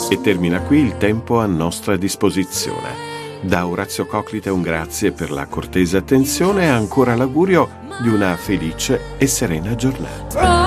E termina qui il tempo a nostra disposizione. Da Orazio Coclite un grazie per la cortese attenzione e ancora l'augurio di una felice e serena giornata.